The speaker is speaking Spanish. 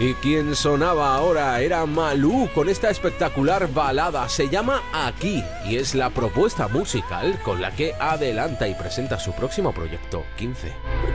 Y quien sonaba ahora era Malú con esta espectacular balada. Se llama Aquí y es la propuesta musical con la que adelanta y presenta su próximo proyecto, 15.